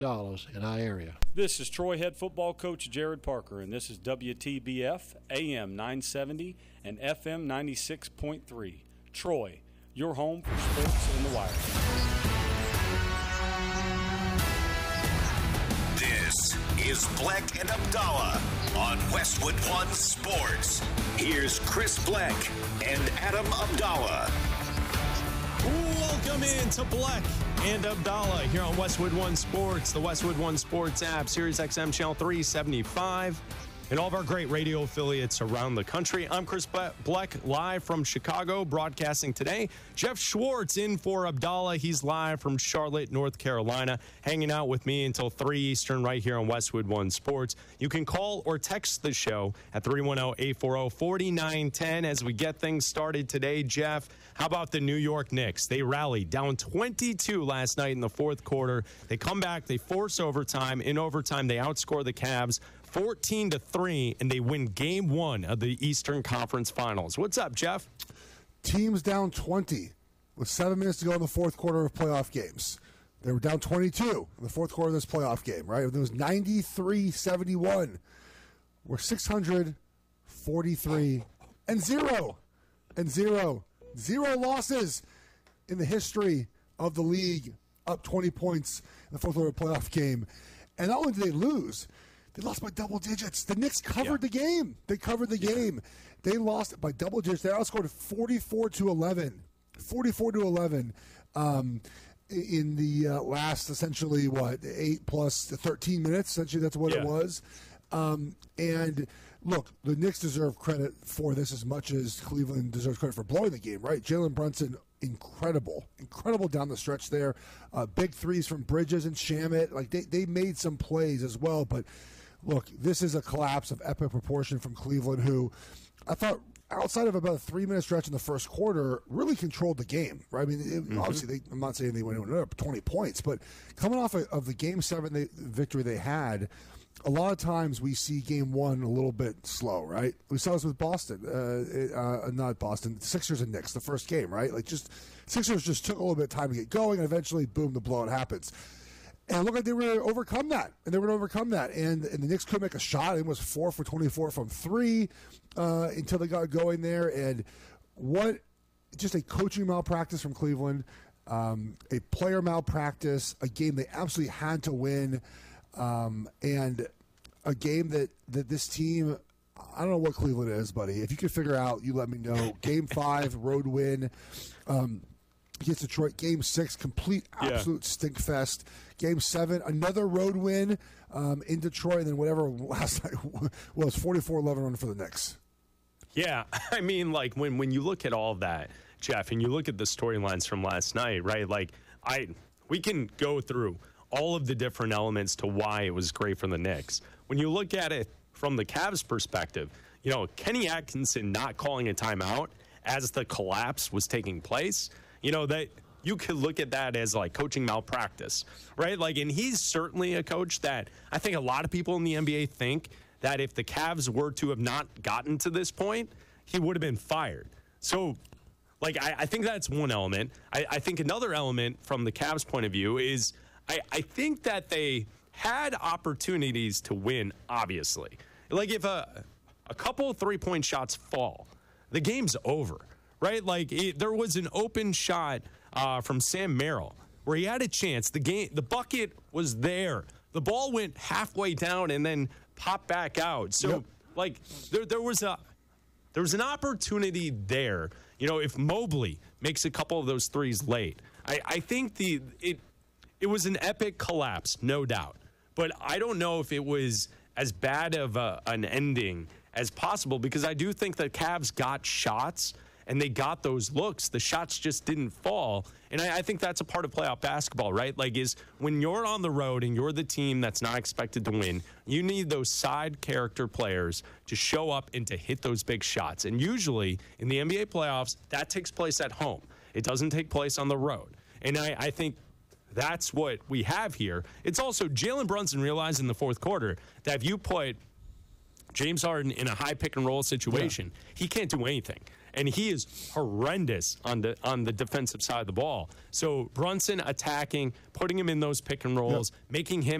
in our area. This is Troy head football coach Jared Parker, and this is WTBF AM 970 and FM 96.3. Troy, your home for sports in the wire. This is Bleck and Abdallah on Westwood One Sports. Here's Chris Bleck and Adam Abdallah. Welcome in to Bleck and Abdallah here on Westwood One Sports, the Westwood One Sports app, Sirius XM Channel 375, and all of our great radio affiliates around the country. I'm Chris Bleck, live from Chicago, broadcasting today. Jeff Schwartz in for Abdallah. He's live from Charlotte, North Carolina, hanging out with me until 3 Eastern right here on Westwood One Sports. You can call or text the show at 310-840-4910 as we get things started today. Jeff, how about the New York Knicks? They rallied down 22 last night in the fourth quarter. They come back, they force overtime. In overtime, they outscore the Cavs 14-3, and they win Game 1 of the Eastern Conference Finals. What's up, Jeff? Teams down 20 with 7 minutes to go in the fourth quarter of playoff games. They were down 22 in the fourth quarter of this playoff game, right? It was 93-71. We're 643 and 0. Zero losses in the history of the league, up 20 points in the fourth quarter of a playoff game. And not only did they lose, they lost by double digits. The Knicks covered the game. They covered the game. They lost by double digits. They outscored 44-11. 44-11 in the last, essentially, 8 plus 13 minutes. Essentially, that's what it was. And look, the Knicks deserve credit for this as much as Cleveland deserves credit for blowing the game, right? Jalen Brunson, incredible down the stretch there. Big threes from Bridges and Shamet. Like they made some plays as well. But look, this is a collapse of epic proportion from Cleveland, who I thought, outside of about a 3-minute stretch in the first quarter, really controlled the game, right? I mean, obviously, I'm not saying they went up 20 points, but coming off of the Game 7 victory they had, a lot of times we see Game 1 a little bit slow, right? We saw this with Boston, not Boston, Sixers and Knicks, the first game, right? Like, just Sixers just took a little bit of time to get going, and eventually, boom, the blowout happens. And it looked like they were going to overcome that. And the Knicks couldn't make a shot. It was 4 for 24 from 3 until they got going there. And just a coaching malpractice from Cleveland, a player malpractice, a game they absolutely had to win, and a game that this team, I don't know what Cleveland is, buddy. If you could figure out, you let me know. Game 5, road win. Against Detroit. Game 6, complete, absolute stink fest. Game 7, another road win in Detroit, and then whatever last night was 44-11 run for the Knicks. Yeah, I mean, like, when you look at all of that, Jeff, and you look at the storylines from last night, right, like, we can go through all of the different elements to why it was great for the Knicks. When you look at it from the Cavs' perspective, you know, Kenny Atkinson not calling a timeout as the collapse was taking place, you know, that you could look at that as like coaching malpractice, right? Like, and he's certainly a coach that I think a lot of people in the NBA think that if the Cavs were to have not gotten to this point, he would have been fired. So, like, I think that's one element. I think another element from the Cavs' point of view is I think that they had opportunities to win, obviously. Like, if a couple 3-point shots fall, the game's over. Right, like there was an open shot from Sam Merrill where he had a chance. The bucket was there. The ball went halfway down and then popped back out. So, like there was an opportunity there. You know, if Mobley makes a couple of those threes late, I think it was an epic collapse, no doubt. But I don't know if it was as bad of an ending as possible, because I do think the Cavs got shots. And they got those looks. The shots just didn't fall. And I think that's a part of playoff basketball, right? Like, is when you're on the road and you're the team that's not expected to win, you need those side character players to show up and to hit those big shots. And usually in the NBA playoffs, that takes place at home. It doesn't take place on the road. And I think that's what we have here. It's also Jalen Brunson realized in the fourth quarter that if you put James Harden in a high pick and roll situation, he can't do anything. and he is horrendous on the defensive side of the ball. So Brunson attacking, putting him in those pick and rolls, making him